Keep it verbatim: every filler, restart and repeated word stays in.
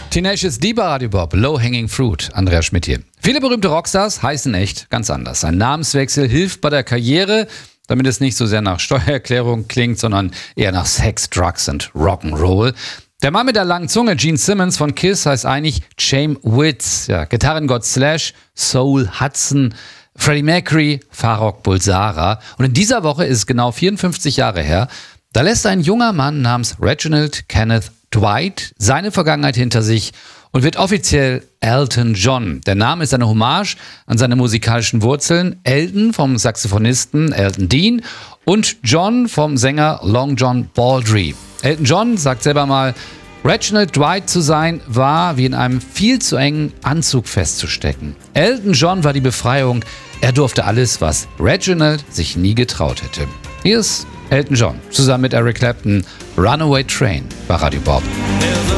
Tenacious D bei Radio Bob, Low Hanging Fruit, Andreas Schmidt hier. Viele berühmte Rockstars heißen echt ganz anders. Ein Namenswechsel hilft bei der Karriere, damit es nicht so sehr nach Steuererklärung klingt, sondern eher nach Sex, Drugs und Rock'n'Roll. Der Mann mit der langen Zunge, Gene Simmons von Kiss, heißt eigentlich Chaim Witz. Ja, Gitarrengott Slash, Soul Hudson, Freddie Mercury, Farrokh Bulsara. Und in dieser Woche ist es genau vierundfünfzig Jahre her, da lässt ein junger Mann namens Reginald Kenneth Dwight seine Vergangenheit hinter sich und wird offiziell Elton John. Der Name ist eine Hommage an seine musikalischen Wurzeln. Elton vom Saxophonisten Elton Dean und John vom Sänger Long John Baldry. Elton John sagt selber mal, Reginald Dwight zu sein, war wie in einem viel zu engen Anzug festzustecken. Elton John war die Befreiung. Er durfte alles, was Reginald sich nie getraut hätte. Hier ist Elton John zusammen mit Eric Clapton, Runaway Train bei Radio Bob.